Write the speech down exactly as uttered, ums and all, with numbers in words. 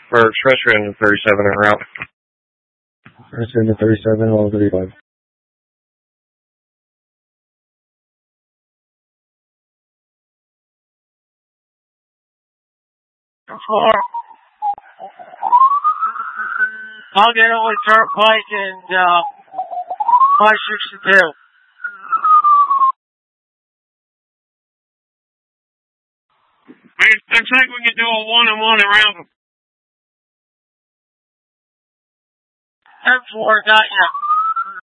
For expressway and thirty-seven en route. Expressway to thirty-seven, all thirty-five. Four. I'll get it with Turnpike and uh, five sixty-two. Looks like we can do a one-on-one around them. ten four, got ya.